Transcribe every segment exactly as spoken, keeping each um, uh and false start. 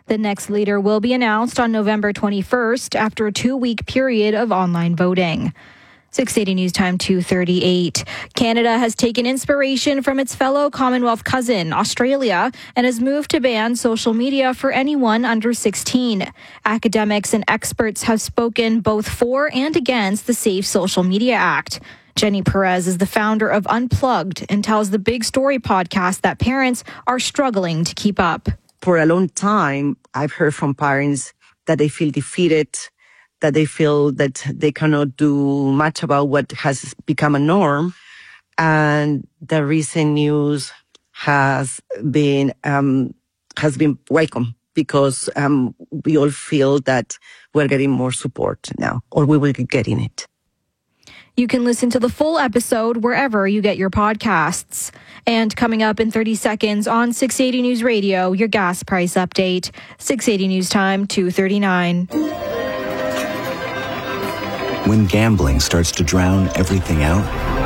The next leader will be announced on November twenty-first after a two-week period of online voting. six eighty News Time two thirty-eight. Canada has taken inspiration from its fellow Commonwealth cousin, Australia, and has moved to ban social media for anyone under sixteen. Academics and experts have spoken both for and against the Safe Social Media Act. Jenny Perez is the founder of Unplugged and tells the Big Story podcast that parents are struggling to keep up. For a long time, I've heard from parents that they feel defeated, that they feel that they cannot do much about what has become a norm. And the recent news has been, um, has been welcome because, um, we all feel that we're getting more support now, or we will be getting it. You can listen to the full episode wherever you get your podcasts. And coming up in thirty seconds on six eighty News Radio, your gas price update. six eighty News Time two thirty-nine. When gambling starts to drown everything out,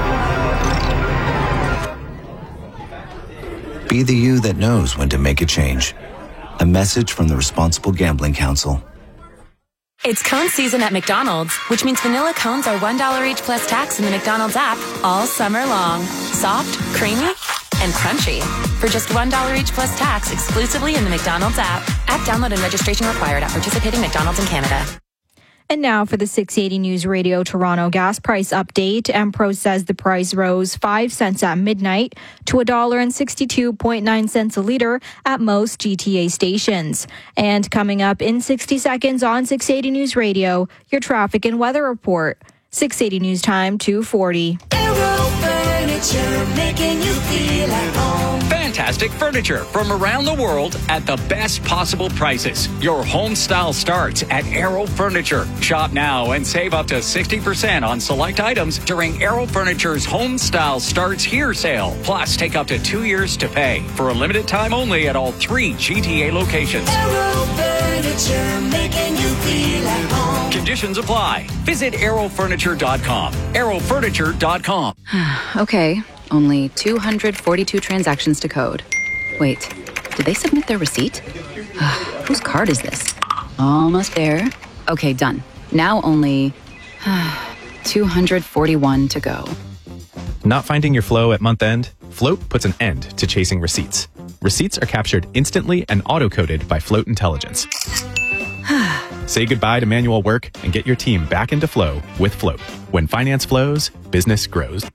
be the you that knows when to make a change. A message from the Responsible Gambling Council. It's cone season at McDonald's, which means vanilla cones are one dollar each plus tax in the McDonald's app all summer long. Soft, creamy, and crunchy. For just one dollar each plus tax exclusively in the McDonald's app. App download and registration required at participating McDonald's in Canada. And now for the six eighty News Radio Toronto gas price update. Empro says the price rose five cents at midnight to one dollar and sixty-two point nine cents a litre at most G T A stations. And coming up in sixty seconds on six eighty News Radio, your traffic and weather report. six eighty News Time two forty. Aero Furniture, making you feel at home. Fantastic furniture from around the world at the best possible prices. Your home style starts at Aero Furniture. Shop now and save up to sixty percent on select items during Aero Furniture's Home Style Starts Here sale. Plus, take up to two years to pay for a limited time only at all three G T A locations. Aero Furniture, making you feel at home. Conditions apply. Visit aero furniture dot com. aero furniture dot com. Okay, only two hundred forty-two transactions to code. Wait, did they submit their receipt? Whose card is this? Almost there. Okay, done. Now only two hundred forty-one to go. Not finding your flow at month end? Float puts an end to chasing receipts. Receipts are captured instantly and auto-coded by Float Intelligence. Say goodbye to manual work and get your team back into flow with Float. When finance flows, business grows.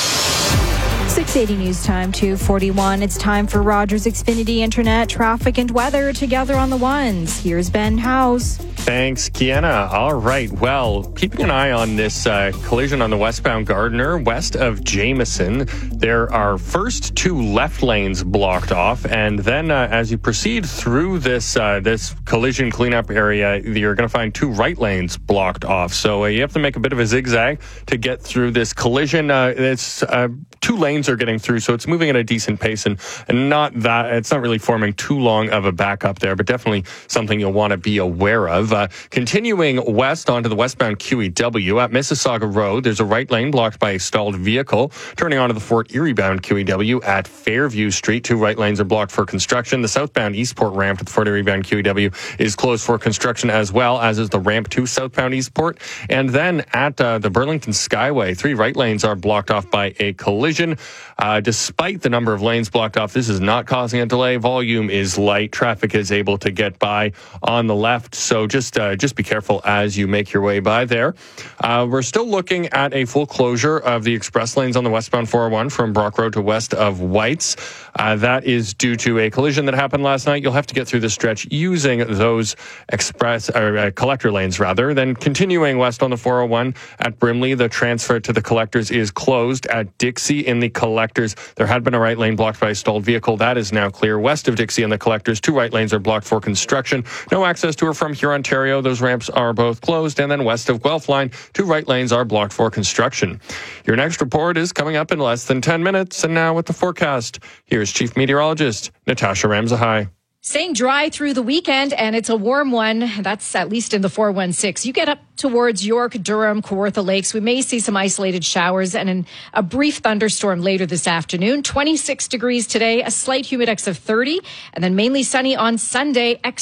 six eighty News Time two forty-one. It's time for Rogers Xfinity Internet, traffic and weather together on the ones. Here's Ben House. Thanks, Kiana. All right. Well, keeping an eye on this uh, collision on the westbound Gardiner, west of Jameson. There are first two left lanes blocked off, and then uh, as you proceed through this uh, this collision cleanup area, you're going to find two right lanes blocked off. So uh, you have to make a bit of a zigzag to get through this collision. Uh, it's uh, two lanes are getting through, so it's moving at a decent pace, and, and not that it's not really forming too long of a backup there, but definitely something you'll want to be aware of. Uh, continuing west onto the westbound Q E W at Mississauga Road, there's a right lane blocked by a stalled vehicle. Turning onto the Fort Erie bound Q E W at Fairview Street, two right lanes are blocked for construction. The southbound Eastport ramp to the Fort Erie bound Q E W is closed for construction, as well as is the ramp to southbound Eastport. And then at uh, the Burlington Skyway, three right lanes are blocked off by a collision. Uh, despite the number of lanes blocked off, this is not causing a delay. Volume is light. Traffic is able to get by on the left, so just uh, just be careful as you make your way by there. Uh, we're still looking at a full closure of the express lanes on the westbound four oh one from Brock Road to west of Whites. Uh, that is due to a collision that happened last night. You'll have to get through the stretch using those express or uh, collector lanes, rather. Then continuing west on the four oh one at Brimley, the transfer to the collectors is closed. At Dixie in the collectors, there had been a right lane blocked by a stalled vehicle. That is now clear. West of Dixie in the collectors, two right lanes are blocked for construction. No access to or from Huron, Ontario. Those ramps are both closed. And then west of Guelph Line, two right lanes are blocked for construction. Your next report is coming up in less than ten minutes. And now with the forecast, here's Chief Meteorologist Natasha Ramzahai. Staying dry through the weekend, and it's a warm one. That's at least in the four one six. You get up towards York, Durham, Kawartha Lakes. We may see some isolated showers and an, a brief thunderstorm later this afternoon. twenty-six degrees today, a slight humidex of thirty, and then mainly sunny on Sunday.